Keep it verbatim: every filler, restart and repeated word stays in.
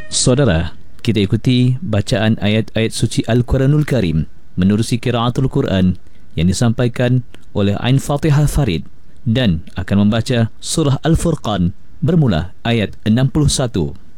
Saudara, kita ikuti bacaan ayat-ayat suci Al-Quranul Karim menerusi qiraatul Quran yang disampaikan oleh Ain Fatihah Farid dan akan membaca surah Al-Furqan bermula ayat enam puluh satu.